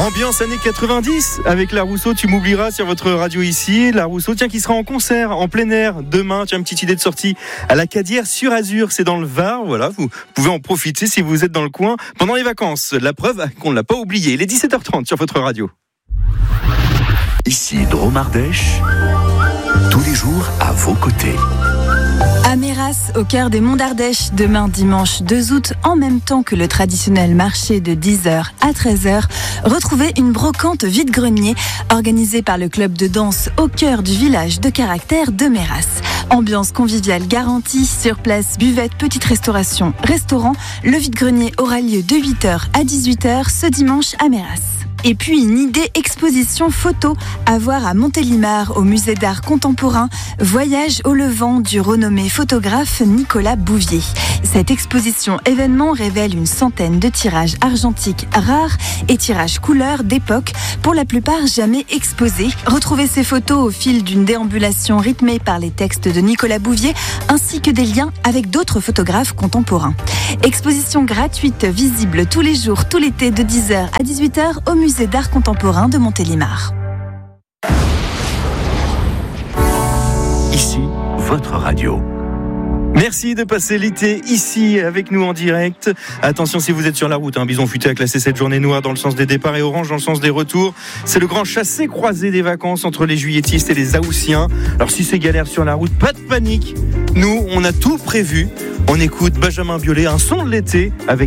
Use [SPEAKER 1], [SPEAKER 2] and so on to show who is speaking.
[SPEAKER 1] Ambiance années 90 avec La Rousseau, tu m'oublieras sur votre radio ici. La Rousseau, tiens, qui sera en concert en plein air demain. Tiens, une petite idée de sortie à la Cadière sur Azur, c'est dans le Var. Voilà, vous pouvez en profiter si vous êtes dans le coin pendant les vacances. La preuve qu'on ne l'a pas oublié. Il est 17h30 sur votre radio.
[SPEAKER 2] Ici Drôme-Ardèche, tous les jours à vos côtés.
[SPEAKER 3] À Méras, au cœur des Monts d'Ardèche, demain dimanche 2 août, en même temps que le traditionnel marché de 10h à 13h, retrouvez une brocante vide-grenier organisée par le club de danse au cœur du village de caractère de Méras. Ambiance conviviale garantie, sur place, buvette, petite restauration, restaurant. Le vide-grenier aura lieu de 8h à 18h ce dimanche à Méras. Et puis une idée exposition photo à voir à Montélimar au musée d'art contemporain, Voyage au Levant du renommé photographe Nicolas Bouvier. Cette exposition événement révèle une centaine de tirages argentiques rares et tirages couleurs d'époque, pour la plupart jamais exposés. Retrouvez ces photos au fil d'une déambulation rythmée par les textes de Nicolas Bouvier ainsi que des liens avec d'autres photographes contemporains. Exposition gratuite visible tous les jours, tout l'été de 10h à 18h au musée d'art contemporain de Montélimar.
[SPEAKER 2] Ici, votre radio.
[SPEAKER 1] Merci de passer l'été ici avec nous en direct. Attention si vous êtes sur la route, Bison Futé a classé cette journée noire dans le sens des départs et orange dans le sens des retours. C'est le grand chassé-croisé des vacances entre les juilletistes et les haussiens. Alors si c'est galère sur la route, pas de panique. Nous, on a tout prévu. On écoute Benjamin Biolay, un son de l'été avec